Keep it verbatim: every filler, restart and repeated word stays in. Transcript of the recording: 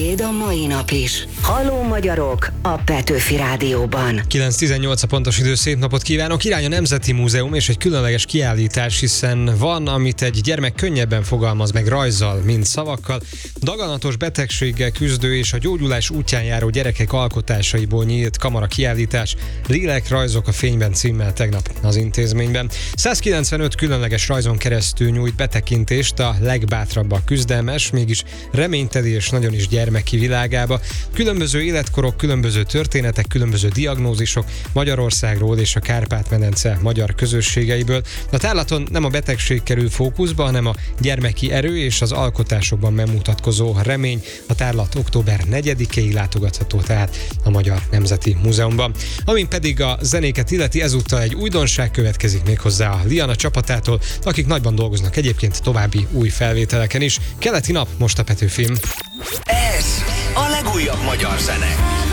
Beszéd a mai nap is. Halló magyarok a Petőfi Rádióban. kilenc tizennyolc a pontos idő, szép napot kívánok! Irány a Nemzeti Múzeum és egy különleges kiállítás, hiszen van, amit egy gyermek könnyebben fogalmaz meg rajzzal, mint szavakkal. Daganatos betegséggel küzdő és a gyógyulás útján járó gyerekek alkotásaiból nyílt kamara kiállítás Lélekrajzok a fényben címmel tegnap az intézményben. százkilencvenöt különleges rajzon keresztül nyújt betekintést a legbátrabbak küzdelmes, mégis reményteli és nagyon is gyermeki világába. Különböző életkorok, különböző történetek, különböző diagnózisok Magyarországról és a Kárpát-medence magyar közösségeiből. A tárlaton nem a betegség kerül fókuszba, hanem a gyermeki erő és az alkotásokban megmutatkozó remény. A tárlat október negyedikéig látogatható tehát a Magyar Nemzeti Múzeumban. Amin pedig a zenéket illeti, ezúttal egy újdonság következik méghozzá a Liana csapatától, akik nagyban dolgoznak egyébként további új felvételeken is. Keleti nap most a Petőfin. Ez a legújabb magyar zene.